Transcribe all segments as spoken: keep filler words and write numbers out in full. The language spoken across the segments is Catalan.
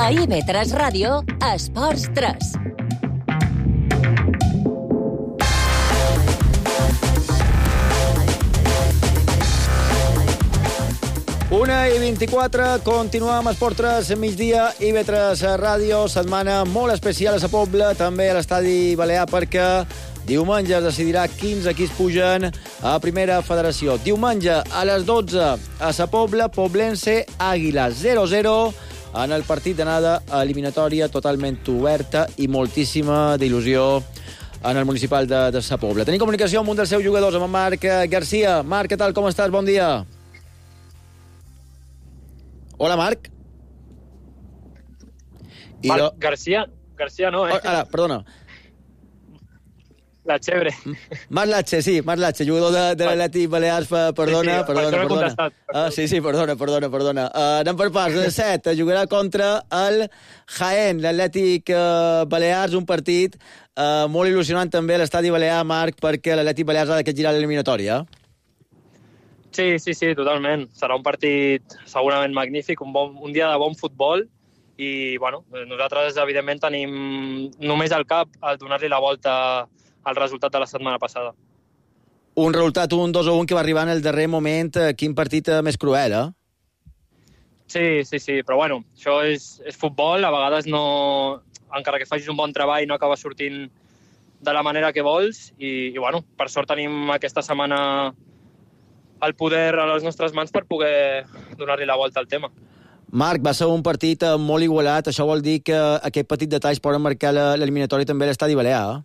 A I V tres Ràdio, Esports tres. Una i vint-i-quatre, continuem a Esport tres, migdia, I V tres Ràdio, setmana molt especial a Sa Pobla, també a l'Estadi Balear, perquè diumenge es decidirà quins equips pugen a Primera Federació. Diumenge a les dotze a Sa Pobla, Poblense, Àguila, zero a zero, en el partit d'anada eliminatòria totalment oberta i moltíssima d'il·lusió en el municipal de, de Sa Pobla. Tenim comunicació amb un dels seus jugadors, amb en Marc Garcia. Marc, què tal, com estàs? Bon dia. Hola, Marc. I Marc, jo... Garcia? Garcia no, eh? Oh, ara, perdona. Latxebre. Marc Latxe, sí, Marc Latxe, jugador de, de l'Atlètic Balears, perdona, sí, sí, perdona, per perdona. Contestat, ah, sí, sí, perdona, perdona, perdona. Uh, anem per parts, de set, jugarà contra el Jaén, l'Atlètic uh, Balears, un partit uh, molt il·lusionant també a l'Estadi Balear, Marc, perquè l'Atlètic Balears ha de girar l'eliminatòria. Sí, sí, sí, totalment. Serà un partit segurament magnífic, un, bon, un dia de bon futbol i, bueno, nosaltres, evidentment, tenim només al cap el donar-li la volta al resultat de la setmana passada. Un resultat, un dos a un, que va arribar en el darrer moment. Quin partit més cruel, eh? Sí, sí, sí, però, bueno, això és, és futbol. A vegades no... Encara que facis un bon treball, no acaba sortint de la manera que vols i, i bueno, per sort tenim aquesta setmana el poder a les nostres mans per poder donar-li la volta al tema. Marc, va ser un partit molt igualat. Això vol dir que aquests petits detalls poden marcar l'eliminatòria també a l'Estadi Balear, eh?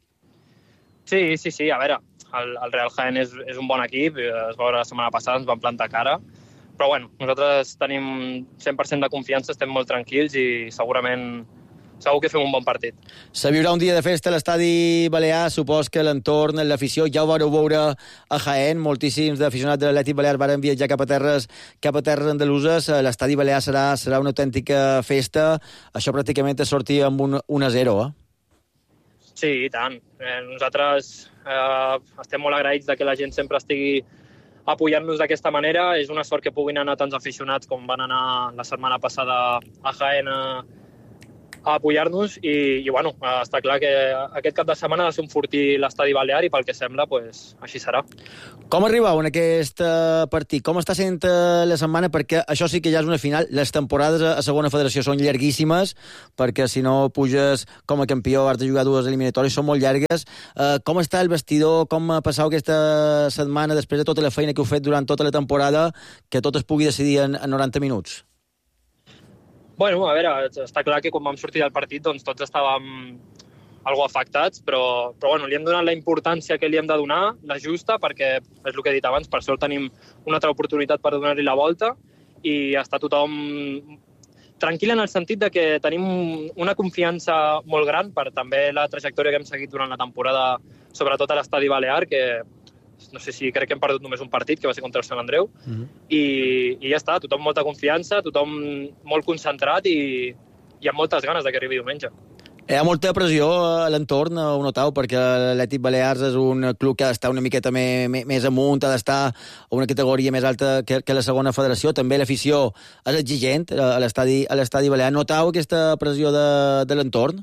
Sí, sí, sí. A veure, el, el Real Jaén és, és un bon equip. Es va veure la setmana passada, ens van plantar cara. Però, bueno, nosaltres tenim cent per cent de confiança, estem molt tranquils i segurament segur que fem un bon partit. Se viurà un dia de festa a l'Estadi Balear. Supos que l'entorn, l'afició, ja ho vareu veure a Jaén. Moltíssims d'aficionats de l'Atlètic Balear van viatjar cap a terres, cap a terres andaluses. L'Estadi Balear serà, serà una autèntica festa. Això pràcticament és sortir amb un un a zero, eh? Sí, i tant. Eh, nosaltres eh, estem molt agraïts de que la gent sempre estigui apoyant-nos d'aquesta manera. És una sort que puguin anar tants aficionats com van anar la setmana passada a Jaén a a apoyar-nos i, i bueno, està clar que aquest cap de setmana ha de ser un fortí l'Estadi Balear i pel que sembla, pues, així serà. Com arribau en aquest partit? Com està sent la setmana? Perquè això sí que ja és una final. Les temporades a segona federació són llarguíssimes, perquè si no puges com a campió has de jugar dues eliminatòries, són molt llargues. Uh, com està el vestidor? Com ha passat aquesta setmana després de tota la feina que heu fet durant tota la temporada, que tot es pugui decidir en, en noranta minuts? Bueno, a veure, està clar que quan vam sortir del partit doncs tots estàvem algo afectats, però, però bueno, li hem donat la importància que li hem de donar, la justa, perquè és el que he dit abans, per sort tenim una altra oportunitat per donar-li la volta i està tothom tranquil en el sentit de que tenim una confiança molt gran per també la trajectòria que hem seguit durant la temporada, sobretot a l'Estadi Balear, que no sé si crec que hem perdut només un partit, que va ser contra el Sant Andreu, mm-hmm. I, i ja està, tothom molta confiança, tothom molt concentrat i, i amb moltes ganes de que arribi diumenge. Hi ha molta pressió a l'entorn, ho notau, perquè l'Atlètic Balears és un club que ha d'estar una miqueta més, més amunt, ha d'estar a una categoria més alta que, que la segona federació. També l'afició és exigent a l'estadi, a l'estadi Balear. Notau aquesta pressió de, de l'entorn?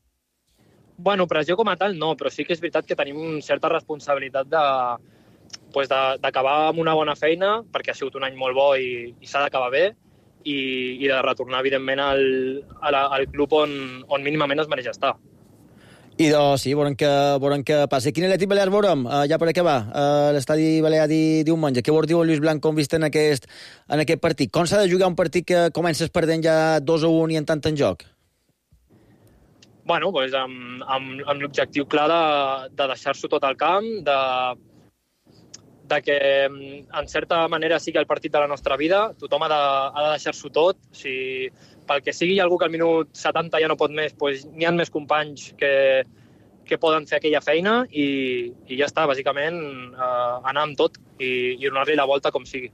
Bueno, pressió com a tal no, però sí que és veritat que tenim certa responsabilitat de, pues de, d'acabar amb una bona feina, perquè ha sigut un any molt bo i, i s'ha d'acabar bé, i, i de retornar, evidentment, al, a la, al club on, on mínimament es mereix estar. I doncs sí, veurem que, veurem que passa. Quin Atlètic Balear veurem? Uh, ja per acabar, uh, l'Estadi Balear di, diumenge. Què vos diu el Lluís Blanc com vist en aquest, en aquest partit? Com s'ha de jugar un partit que comences perdent ja dos a un i en tant en joc? Bueno, doncs amb, amb, amb l'objectiu clar de, de deixar-s'ho tot al camp, de, de que en certa manera sigui el partit de la nostra vida, tothom ha de, ha de deixar-s'ho tot. Si pel que sigui algú que al minut setanta ja no pot més, doncs n'hi ha més companys que, que poden fer aquella feina i, i ja està, bàsicament, eh, anar amb tot i, i donar-li la volta com sigui.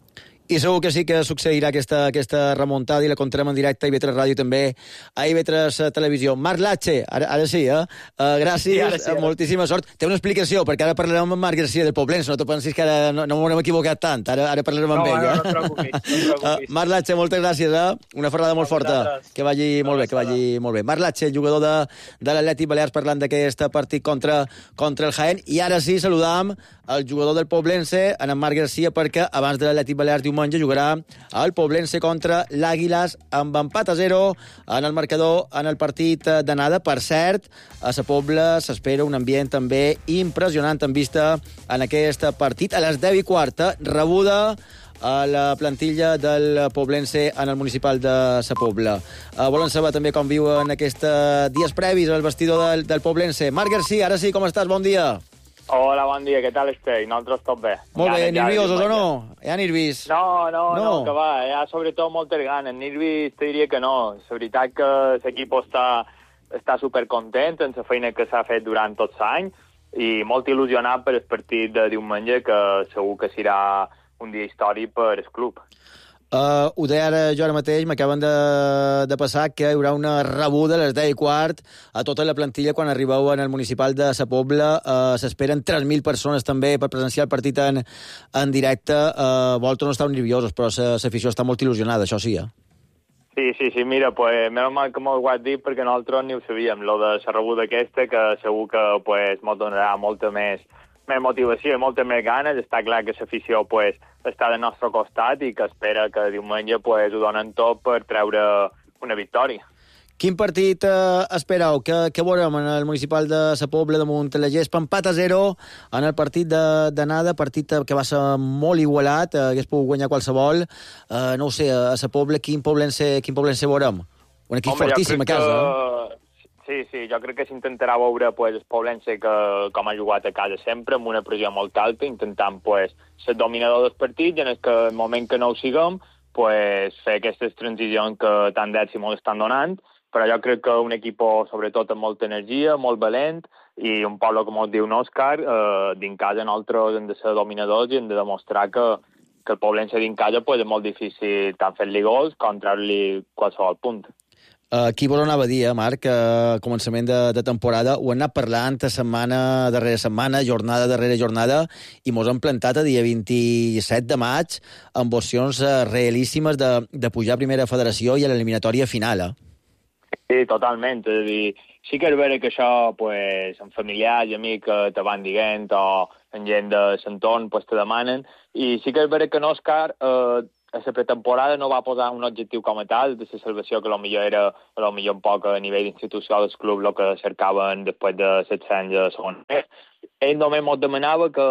I segur que sí que succeirà aquesta, aquesta remuntada i la contarem en directe a I V tres Ràdio també, a I V tres Televisió. Marc Latxe, ara, ara sí, eh? Uh, gràcies, sí, ara sí, ara. moltíssima sort. Té una explicació, perquè ara parlarem amb Marc Garcia del Poblense, no te pensis que ara no, no m'haurem equivocat tant, ara, ara parlarem amb no, ell. No, eh? no, no et preocupis, no et preocupis. Uh, Marc Latxe, moltes gràcies, eh? Una ferrada molt forta. Que vagi molt bé, que vagi molt bé. Marc Latxe, jugador de, de l'Atlètic Balears, parlant d'aquest partit contra, contra el Jaén. I ara sí, saludam el jugador del Poblense, en Marc Garcia, perquè abans de l'Atlètic Balears diumenge jugarà el Poblense contra l'Àguiles amb empat a zero en el marcador en el partit d'anada. Per cert, a Sa Pobla s'espera un ambient també impressionant en vista en aquest partit. A les deu i quarta, rebuda a la plantilla del Poblense en el municipal de Sa Pobla. Uh, volen saber també com viuen aquests dies previs al vestidor del, del Poblense. Marc Garcia, ara sí, com estàs? Bon dia. Hola, bon dia, què tal esteu? Nosaltres tot bé. Molt bé, nerviosos o no? Hi ha nervis? No, no, no, no, que va, hi ha sobretot moltes ganes. Nervis te diria que no. La veritat que l'equip està, està supercontent en la feina que s'ha fet durant tot l'any i molt il·lusionat per el partit de diumenge, que segur que serà un dia històric per el club. Uh, ho deia ara jo ara mateix, m'acaben de, de passar que hi haurà una rebuda a les deu i quart a tota la plantilla quan arribeu en el municipal de Sa Pobla. Uh, S'esperen tres mil persones també per presenciar el partit en, en directe. Uh, Vosaltres no estàu nerviosos, però l'afició està molt il·lusionada, això sí, eh? Sí, sí, sí, mira, pues, menys mal que m'ho has dit perquè nosaltres ni ho sabíem, lo de la rebuda aquesta, que segur que pues, m'ho donarà molta més més motivació i moltes més ganes. Està clar que l'afició pues, està del nostre costat i que espera que diumenge pues, ho donen tot per treure una victòria. Quin partit eh, espereu? Què, què veurem en el municipal de Sa Pobla damunt la Gespa? Empat a zero en el partit d'anada, partit que va ser molt igualat, eh, hagués pogut guanyar qualsevol. Eh, no ho sé, a Sa Pobla quin Poblense, quin Poblense veurem? Un equip Home, fortíssim a casa. Que... Sí, sí, jo crec que s'intentarà veure pues, el Poblense que, com ha jugat a casa sempre, amb una pressió molt alta, intentant pues, ser dominador dels partits, i en el, que, el moment que no ho siguem, pues, fer aquestes transicions que tant d'èxit molt estan donant, però jo crec que un equip, sobretot, amb molta energia, molt valent, i un poble, com es diu Òscar, eh, dins casa nosaltres hem de ser dominadors i hem de demostrar que, que el Poblense dins casa pues, és molt difícil tant fer-li gols com treure-li qualsevol punt. Aquí vos ho anava a dir, eh, Marc, que a començament de, de temporada ho hem anat parlant setmana darrere setmana, jornada darrere jornada, i mos hem plantat a dia vint-i-set de maig amb opcions realíssimes de, de pujar a primera federació i a l'eliminatòria final. Eh? Sí, totalment. És a dir, sí que és vera que això, pues, en familiars i amics te van dient o en gent de l'entorn pues, te demanen, i sí que és vera que en Òscar eh, a la pretemporada no va posar un objectiu com a tal de la salvació, que potser era a millor un poc a nivell institució del club el que cercaven després de set anys de segon. Ell només ens demanava que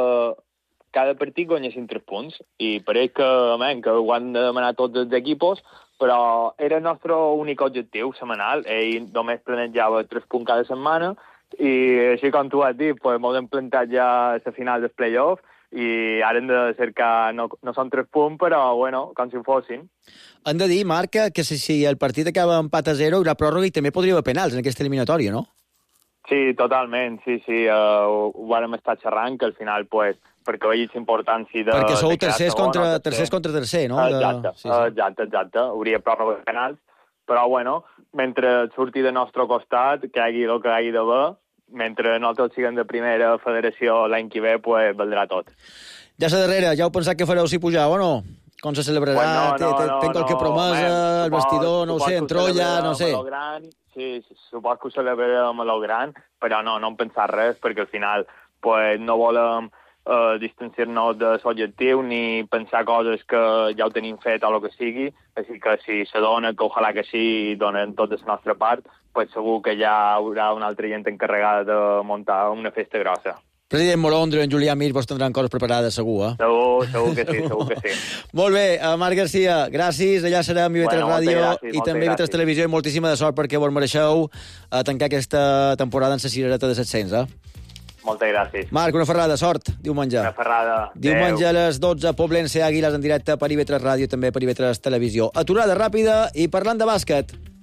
cada partit guanyessin tres punts, i pareix que, man, que ho han de demanar tots els equipos, però era el nostre únic objectiu setmanal. Ell només planejava tres punts cada setmana, i així com tu has dit, pues, ens hem plantat ja a la final dels play-offs, i ara hem de cercar, no, no són tres punts, però, bueno, com si ho fossin. Hem de dir, Marc, que si, si el partit acaba empat a zero, hi haurà pròrroga i també podria haver penals en aquesta eliminatòria, no? Sí, totalment, sí, sí. Uh, ho, ho vam estar xerrant, que al final, pues, perquè veig importància de... Perquè sou de tercers, segon, contra, tercer. tercers contra tercer, no? Exacte, de... sí, sí. exacte, exacte. Hauria pròrroga de penals, però, bueno, mentre surti del nostre costat, que hi hagi el que hi hagi d'haver, mentre nosaltres siguem de primera federació l'any que ve, pues, valdrà tot. Ja sé darrere, ja heu pensat què fareu si pujau o no? Com se celebrarà? Pues no, no, Ten no, qualque no, promesa, man, el vestidor, no ho sé, en Trolla, no sé. Gran, sí, supos que ho celebrarem a lo gran, però no, no hem pensat res, perquè al final pues, no volem eh, distanciar-nos de l'objectiu ni pensar coses que ja ho tenim fet o el que sigui, així que si se dona, que ojalà que sí, i donen tot de la nostra part, pues segur que ja haurà una altra gent encarregada de muntar una festa grossa. President Molondro i en Julià Mir vos tindran coses preparades, segur, eh? Segur, segur que sí, segur que sí. Molt bé, Marc Garcia, gràcies. Allà serem I V tres bueno, Ràdio gràcies, i també I V tres Televisió, i moltíssima de sort perquè vos mereixeu a tancar aquesta temporada en la cirereta de set-cents, eh? Moltes gràcies. Marc, una ferrada, sort, diumenge. Una ferrada. Diumenge a les dotze, Poblense Àguiles en directe per I V tres Ràdio, també per I V tres Televisió. Aturada ràpida i parlant de bàsquet.